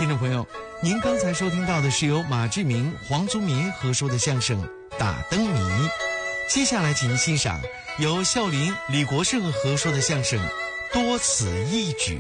听众朋友，您刚才收听到的是由马志明、黄宗民合说的相声《打灯谜》，接下来请欣赏由孝林、李国盛合说的相声《多此一举》。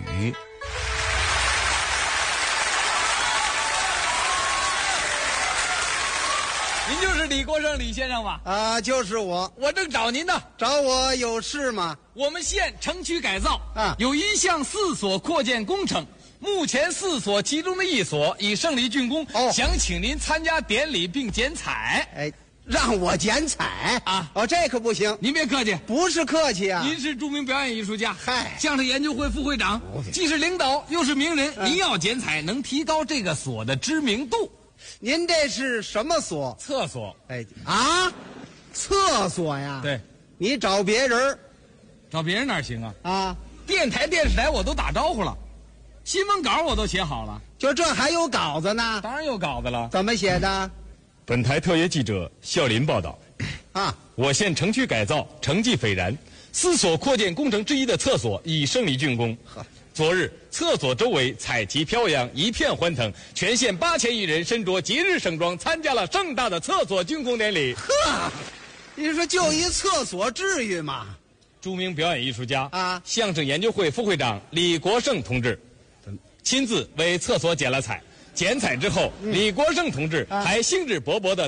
您就是李国盛李先生吧？ 啊，就是我。 我正找您呢。 找我有事吗？ 我们县城区改造啊， 有一项4所扩建工程，目前4所其中的1所已胜利竣工，想请您参加典礼并剪彩。 哎，让我剪彩啊？ 哦，这可不行。 您别客气， 不是客气啊。 您是著名表演艺术家， 嗨， 相声研究会副会长，既是领导又是名人，您要剪彩，能提高这个所的知名度。 您这是什么所？ 厕所。 哎啊，厕所呀？ 对， 你找别人， 找别人哪行啊？ 啊， 电台、电视台我都打招呼了，新闻稿我都写好了， 就这还有稿子呢？ 当然有稿子了。 怎么写的？ 本台特约记者孝林报道： 啊， 我县城区改造成绩斐然，4所扩建工程之一的厕所已胜利竣工。昨日，厕所周围彩旗飘扬，一片欢腾，全县8000余人身着节日盛装，参加了盛大的厕所竣工典礼。 呵，你说就一厕所至于吗？ 著名表演艺术家啊， 相声研究会副会长李国盛同志亲自为厕所剪了彩。剪彩之后，李国盛同志还兴致勃勃地